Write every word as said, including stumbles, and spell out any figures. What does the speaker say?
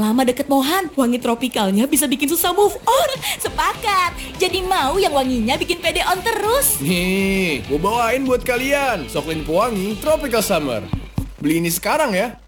lama deket Mohan, wangi tropikalnya bisa bikin susah move on. Sepakat. Jadi mau yang wanginya bikin pede on terus. Nih, gue bawain buat kalian Soklin Pewangi Tropical Summer. Beli ini sekarang ya.